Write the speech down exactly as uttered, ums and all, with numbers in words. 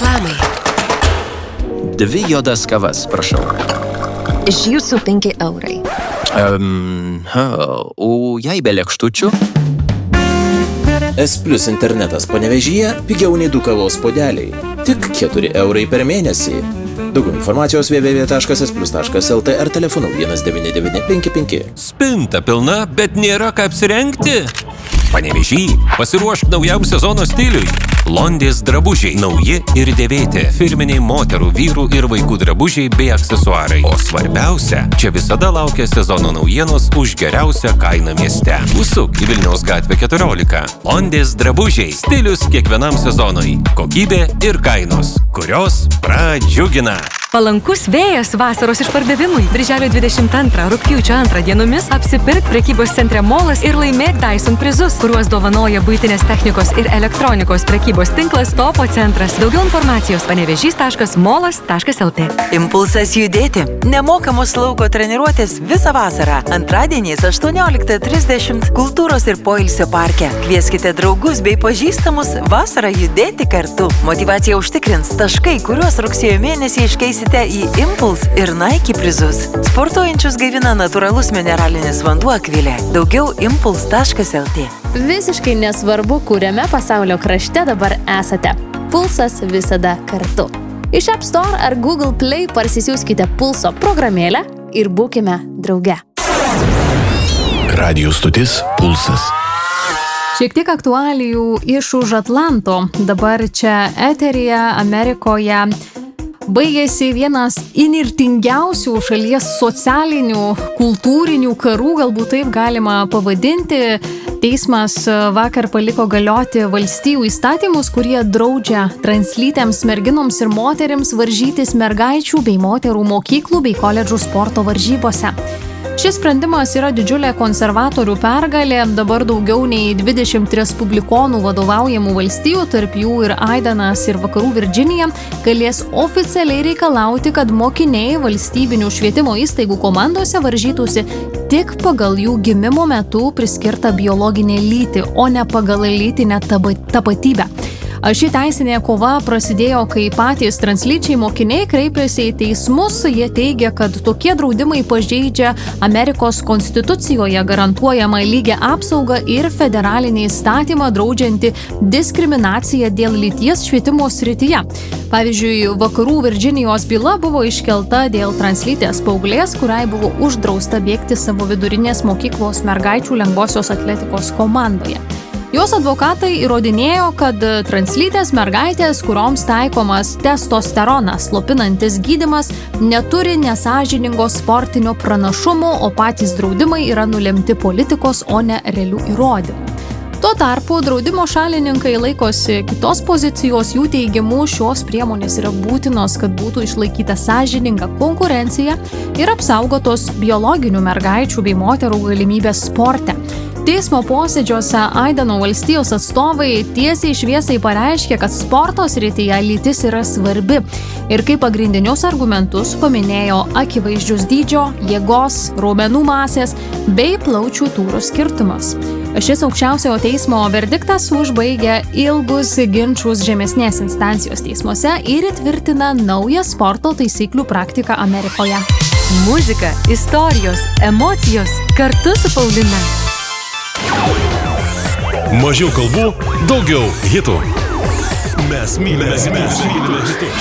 reklamai. Dvi juodas kavas, prašau. Iš jūsų penki eurai. Um, ha, o jei be lėkštučių? S Plus internetas Panevėžyje pigiau nei du kavos puodeliai. Tik keturi eurai per mėnesį. Daugiau informacijos w w w taškas s plus taškas l t ar telefonu vienas devyni devyni penki penki. Spinta pilna, bet nėra ką apsirengti. Panevėžy, pasiruošk naujam sezono stiliui. Londės drabužiai, nauji ir dėvėti. Firminiai moterų, vyrų ir vaikų drabužiai bei aksesuarai. O svarbiausia, čia visada laukia sezono naujienos už geriausią kainą mieste. Užsuk į Vilniaus gatvę keturiolika. Londės drabužiai, stilius kiekvienam sezonui. Kokybė ir kainos, kurios pradžiugina. Palankus vėjas vasaros išpardavimui. Birželio dvidešimt antrą, rugpjūčio antrą dienomis apsipirk prekybos centre Molas ir laimėk Dyson prizus, kuriuos dovanoja buitinės technikos ir elektronikos prekybos tinklas Topo centras. Daugiau informacijos panevėžys taškas molas taškas l t. Impulsas judėti. Nemokamos lauko treniruotės visą vasarą. Antradieniais aštuonioliktą trisdešimt Kultūros ir poilsio parke. Kvieskite draugus bei pažįstamus vasarą judėti kartu. Motyvaciją užtikrins taškai, kuriuos rugsėjo mėnesį iškeis į Impuls ir Nike prizus. Sportuojančius gaivina natūralus mineralinis vanduo Akvilė. Daugiau impuls taškas l t. Visiškai nesvarbu, kuriame pasaulio krašte dabar esate. Pulsas visada kartu. Iš App Store ar Google Play parsisiųskite Pulso programėlę ir būkime drauge. Radio stotis Pulsas. Šiek tiek aktualijų iš už Atlanto. Dabar čia eteryje Amerikoje baigėsi vienas įnirtingiausių šalies socialinių, kultūrinių karų, galbūt taip galima pavadinti. Teismas vakar paliko galioti valstijų įstatymus, kurie draudžia translytėms merginoms ir moterims varžytis mergaičių bei moterų mokyklų bei koledžų sporto varžybose. Šis sprendimas yra didžiulė konservatorių pergalė. Dabar daugiau nei dvidešimt respublikonų vadovaujamų valstijų, tarp jų ir Aidanas ir Vakarų Virdžinija, galės oficialiai reikalauti, kad mokiniai valstybinių švietimo įstaigų komandose varžytųsi tik pagal jų gimimo metu priskirtą biologinę lytį, o ne pagal lytinę tapatybę. Ši teisinė kova prasidėjo, kai patys translyčiai mokiniai kreipėsi į teismus. Jie teigia, kad tokie draudimai pažeidžia Amerikos konstitucijoje garantuojamą lygią apsaugą ir federalinį įstatymą draudžiantį diskriminaciją dėl lyties švietimo srityje. Pavyzdžiui, Vakarų Virdžinijos byla buvo iškelta dėl translytės paauglės, kuriai buvo uždrausta bėgti savo vidurinės mokyklos mergaičių lengvosios atletikos komandoje. Jos advokatai įrodinėjo, kad translytės mergaitės, kurioms taikomas testosteronas slopinantis gydymas, neturi nesąžiningo sportinio pranašumo, o patys draudimai yra nulemti politikos, o ne realių įrodymų. Tuo tarpu draudimo šalininkai laikosi kitos pozicijos, jų teigimu šios priemonės yra būtinos, kad būtų išlaikyta sąžininga konkurencija ir apsaugotos biologinių mergaičių bei moterų galimybės sporte. Teismo posėdžiuose Aidano valstijos atstovai tiesiai šviesiai pareiškė, kad sporto srityje lytis yra svarbi ir kaip pagrindinius argumentus paminėjo akivaizdžius dydžio, jėgos, raumenų masės bei plaučių tūrio skirtumas. Šis aukščiausiojo teismo verdiktas užbaigia ilgus ginčus žemesnės instancijos teismuose ir įtvirtina naują sporto taisyklių praktiką Amerikoje. Muzika, istorijos, emocijos kartu su Paulina. Mažiau kalbų, daugiau hitų. Mes mylime hitus.